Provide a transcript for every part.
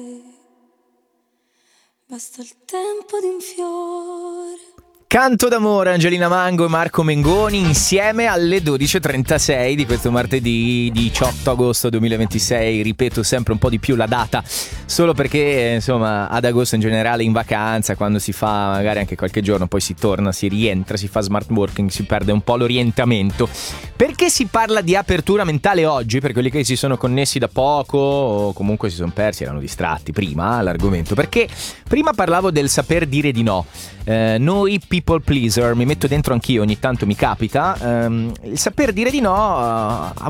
Basta il tempo di un fiore. Canto d'amore, Angelina Mango e Marco Mengoni insieme alle 12.36 di questo martedì 18 agosto 2026. Ripeto sempre un po' di più la data, solo perché insomma ad agosto in generale in vacanza, quando si fa magari anche qualche giorno, poi si torna, si rientra, si fa smart working, si perde un po' l'orientamento. Perché si parla di apertura mentale oggi? Per quelli che si sono connessi da poco o comunque si sono persi, erano distratti prima l'argomento, perché prima parlavo del saper dire di no. Noi people pleaser, mi metto dentro anch'io, ogni tanto mi capita. Il saper dire di no a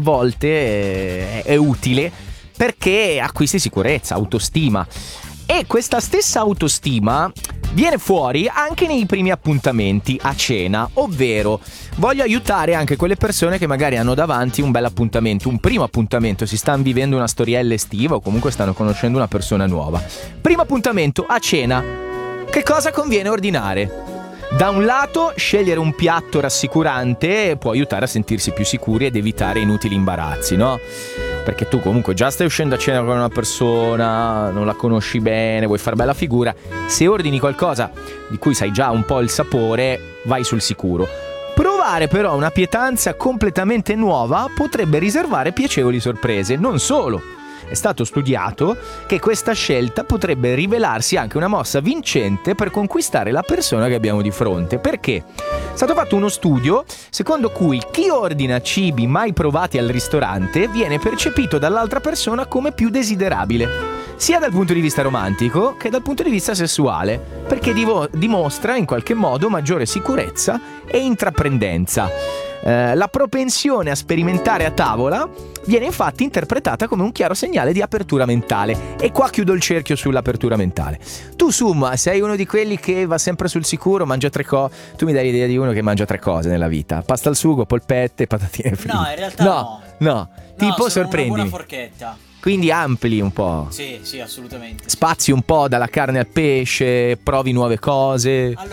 volte è utile perché acquisti sicurezza, autostima, e questa stessa autostima viene fuori anche nei primi appuntamenti a cena, ovvero voglio aiutare anche quelle persone che magari hanno davanti un bel appuntamento, un primo appuntamento, si stanno vivendo una storiella estiva o comunque stanno conoscendo una persona nuova. Primo appuntamento a cena. Che cosa conviene ordinare? Da un lato, scegliere un piatto rassicurante può aiutare a sentirsi più sicuri ed evitare inutili imbarazzi, no? Perché tu comunque già stai uscendo a cena con una persona, non la conosci bene, vuoi far bella figura. Se ordini qualcosa di cui sai già un po' il sapore, vai sul sicuro. Provare però una pietanza completamente nuova potrebbe riservare piacevoli sorprese. Non solo, è stato studiato che questa scelta potrebbe rivelarsi anche una mossa vincente per conquistare la persona che abbiamo di fronte. Perché? È stato fatto uno studio secondo cui chi ordina cibi mai provati al ristorante viene percepito dall'altra persona come più desiderabile, sia dal punto di vista romantico che dal punto di vista sessuale, perché dimostra in qualche modo maggiore sicurezza e intraprendenza. La propensione a sperimentare a tavola viene infatti interpretata come un chiaro segnale di apertura mentale. E qua chiudo il cerchio sull'apertura mentale. Tu, Summa, sei uno di quelli che va sempre sul sicuro, mangia tre cose. Tu mi dai l'idea di uno che mangia tre cose nella vita: pasta al sugo, polpette, patatine fritte. No, in realtà no. Tipo, sono sorprendimi. una buona forchetta. Quindi ampli un po'. Sì, assolutamente. Spazi un po' dalla carne al pesce, provi nuove cose.